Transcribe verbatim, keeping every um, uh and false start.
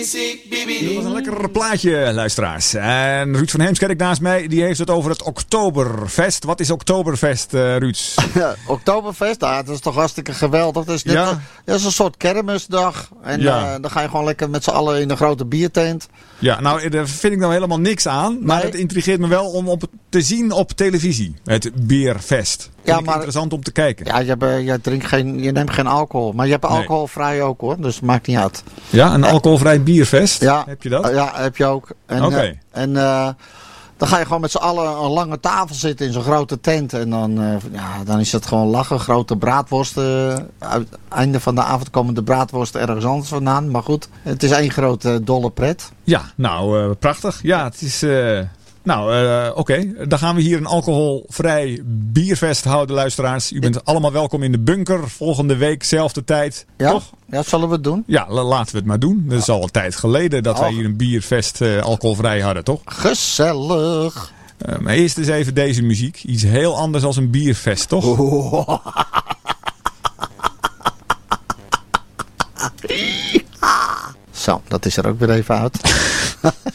Dat was een lekker plaatje, luisteraars. En Ruud van Heemskerk naast mij, die heeft het over het Oktoberfest. Wat is Oktoberfest, uh, Ruud? Ja, Oktoberfest, nou, dat is toch hartstikke geweldig. Dat is, net Ja. een, dat is een soort kermisdag. En Ja. uh, dan ga je gewoon lekker met z'n allen in een grote biertent. Ja, nou, daar vind ik nou helemaal niks aan. Maar Nee. het intrigeert me wel om op te zien op televisie. Het Bierfest. Vind Ja, ik maar- interessant om te kijken. Ja, je, hebt, uh, je, drinkt geen, je neemt geen alcohol. Maar je hebt Nee. alcoholvrij ook hoor, dus het maakt niet uit. Ja, een alcoholvrij bierfest. Ja, Heb je dat? uh, ja, heb je ook. En, Oké. uh, en uh, dan ga je gewoon met z'n allen aan een lange tafel zitten in zo'n grote tent. En dan, uh, ja, dan is het gewoon lachen. Grote braadworsten. Uit het einde van de avond komen de braadworsten ergens anders vandaan. Maar goed, het is één grote dolle pret. Ja, nou, uh, prachtig. Ja, het is... Uh... Nou, uh, oké. Okay. Dan gaan we hier een alcoholvrij bierfest houden, luisteraars. U bent allemaal welkom in de bunker. Volgende week, zelfde tijd. Ja? Toch? Ja, zullen we het doen? Ja, la- laten we het maar doen. Dat is al een tijd geleden dat wij Oh. hier een bierfest uh, alcoholvrij hadden, toch? Gezellig. Uh, maar eerst eens even deze muziek. Iets heel anders dan een bierfest, toch? Oh. Zo, dat is er ook weer even uit.